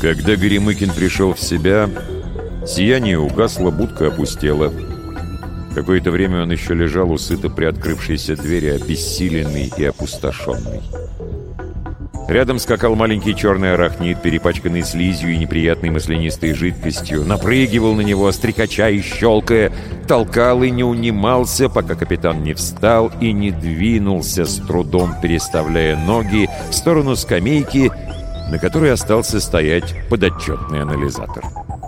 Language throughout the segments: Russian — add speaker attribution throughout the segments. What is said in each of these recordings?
Speaker 1: Когда Горемыкин пришел в себя, сияние угасло, будка опустела. Какое-то время он еще лежал у сыто приоткрывшейся двери, обессиленный и опустошенный. Рядом скакал маленький черный арахнид, перепачканный слизью и неприятной маслянистой жидкостью, напрыгивал на него, стрекача и щелкая, толкал и не унимался, пока капитан не встал и не двинулся, с трудом переставляя ноги в сторону скамейки, на которой остался стоять подотчетный анализатор.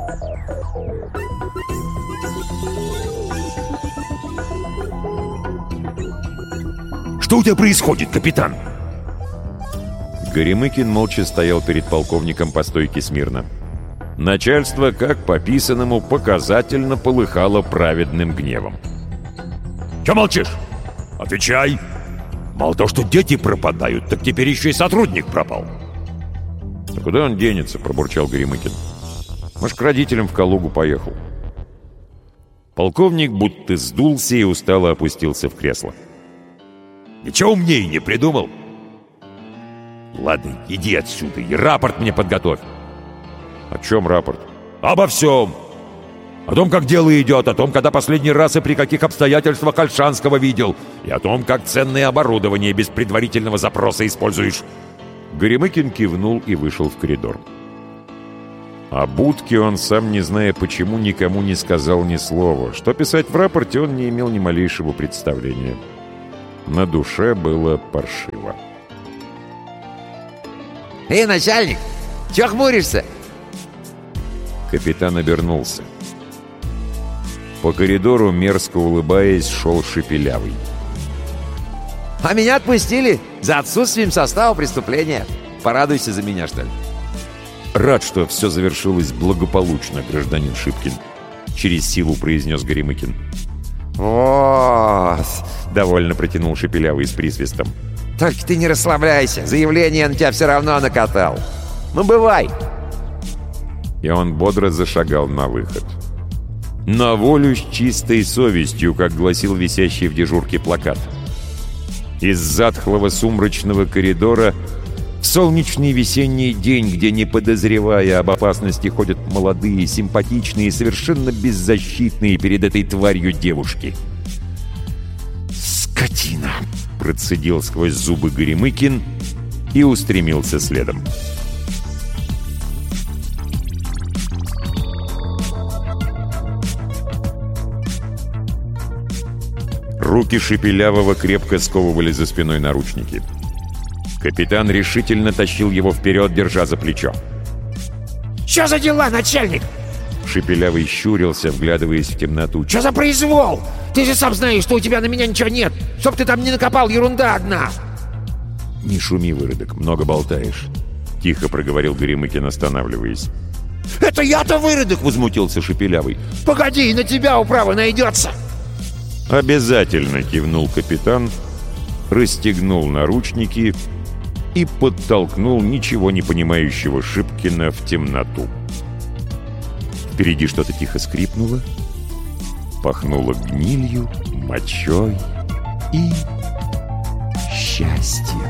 Speaker 2: «Что у тебя происходит, капитан?»
Speaker 1: Горемыкин молча стоял перед полковником по стойке смирно. Начальство, как по писанному, показательно полыхало праведным гневом.
Speaker 2: «Чё молчишь? Отвечай! Мало того, что дети пропадают, так теперь еще и сотрудник пропал!»
Speaker 1: «Да куда он денется?» — пробурчал Горемыкин. «Может, к родителям в Калугу поехал?» Полковник будто сдулся и устало опустился в кресло.
Speaker 2: «Ничего умнее не придумал?» «Ладно, иди отсюда и рапорт мне подготовь».
Speaker 1: «О чем рапорт?»
Speaker 2: «Обо всем. О том, как дело идет, о том, когда последний раз и при каких обстоятельствах Ольшанского видел, и о том, как ценное оборудование без предварительного запроса используешь».
Speaker 1: Горемыкин кивнул и вышел в коридор. О будке он, сам не зная почему, никому не сказал ни слова. Что писать в рапорте, он не имел ни малейшего представления. На душе было паршиво.
Speaker 3: «Эй, начальник, чё хмуришься?»
Speaker 1: Капитан обернулся. По коридору, мерзко улыбаясь, шел Шепелявый.
Speaker 3: «А меня отпустили за отсутствием состава преступления. Порадуйся за меня, что ли?»
Speaker 1: «Рад, что все завершилось благополучно, гражданин Шипкин», — через силу произнес Горемыкин.
Speaker 3: «Вот!»
Speaker 1: — довольно протянул Шепелявый с присвистом.
Speaker 3: «Только ты не расслабляйся, заявление на тебя все равно накатал. Ну, бывай!»
Speaker 1: И он бодро зашагал на выход. На волю с чистой совестью, как гласил висящий в дежурке плакат. Из затхлого сумрачного коридора в солнечный весенний день, где, не подозревая об опасности, ходят молодые, симпатичные, совершенно беззащитные перед этой тварью девушки. «Скотина!» — процедил сквозь зубы Горемыкин и устремился следом. Руки Шепелявого крепко сковывали за спиной наручники. Капитан решительно тащил его вперед, держа за плечо.
Speaker 4: «Что за дела, начальник?»
Speaker 1: Шепелявый щурился, вглядываясь в темноту.
Speaker 4: «Что за произвол? Ты же сам знаешь, что у тебя на меня ничего нет. Чтоб ты там не накопал, ерунда одна!»
Speaker 1: «Не шуми, выродок, много болтаешь», — тихо проговорил Горемыкин, останавливаясь.
Speaker 4: «Это я-то выродок!» — возмутился Шепелявый. «Погоди, и на тебя управа найдется!»
Speaker 1: «Обязательно!» — кивнул капитан, расстегнул наручники и подтолкнул ничего не понимающего Шипкина в темноту. Впереди что-то тихо скрипнуло, пахнуло гнилью, мочой и счастьем.